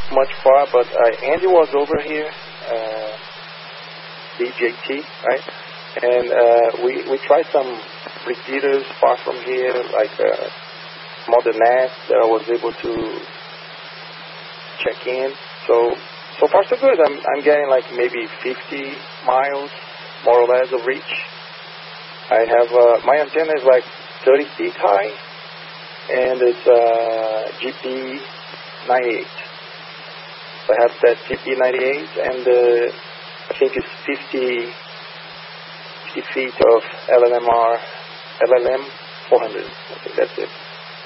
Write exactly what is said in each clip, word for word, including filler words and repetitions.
much far, but uh, Andy was over here, uh, D J T, right? And uh, we we tried some repeaters far from here, like uh, Mother Nest that I was able to check in. So so far so good. I'm I'm getting like maybe fifty miles more or less of reach. I have uh, my antenna is like thirty feet high, and it's uh, G P ninety-eight. So I have that G P ninety-eight, and uh, I think it's fifty, fifty feet of L N M R, L L M four hundred. I think that's it.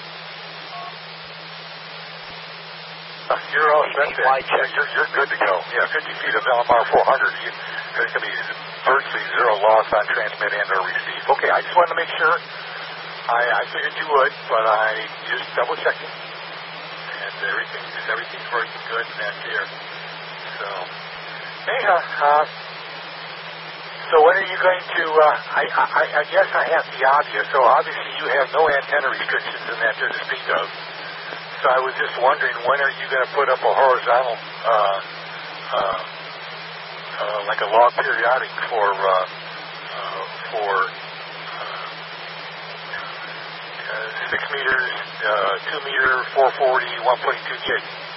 Uh, you're all set there. Yeah, you're, you're good to go. Yeah, fifty feet of L M R four hundred. You, there's going to be virtually zero loss on transmit and or receive. Okay, I just wanted to make sure. I, I figured you would, but I just double checking. And everything, everything's working good in that here. So, anyhow, uh, so when are you going to, uh, I, I, I guess I have the obvious, so obviously you have no antenna restrictions in that there to speak of. So I was just wondering, when are you going to put up a horizontal, uh, uh, uh, like a log periodic for, uh, uh, for uh, uh, six meters, uh, two meter, four forty, one point two gig?